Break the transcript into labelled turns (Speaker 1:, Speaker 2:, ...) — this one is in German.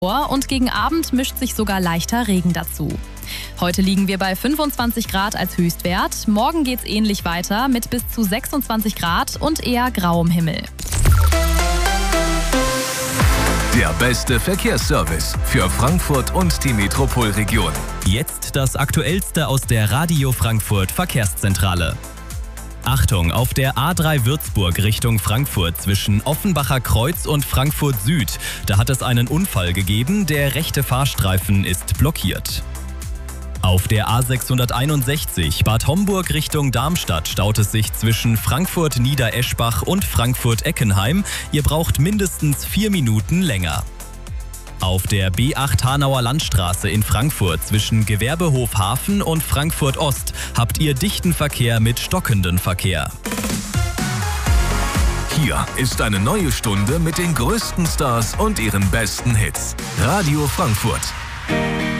Speaker 1: und gegen Abend mischt sich sogar leichter Regen dazu. Heute liegen wir bei 25 Grad als Höchstwert. Morgen geht's ähnlich weiter mit bis zu 26 Grad und eher grauem Himmel.
Speaker 2: Der beste Verkehrsservice für Frankfurt und die Metropolregion.
Speaker 3: Jetzt das Aktuellste aus der Radio Frankfurt Verkehrszentrale. Achtung, auf der A3 Würzburg Richtung Frankfurt zwischen Offenbacher Kreuz und Frankfurt Süd. Da hat es einen Unfall gegeben, der rechte Fahrstreifen ist blockiert. Auf der A661 Bad Homburg Richtung Darmstadt staut es sich zwischen Frankfurt Niedereschbach und Frankfurt Eckenheim. Ihr braucht mindestens 4 Minuten länger. Auf der B8 Hanauer Landstraße in Frankfurt zwischen Gewerbehof Hafen und Frankfurt Ost habt ihr dichten Verkehr mit stockendem Verkehr.
Speaker 2: Hier ist eine neue Stunde mit den größten Stars und ihren besten Hits. Radio Frankfurt.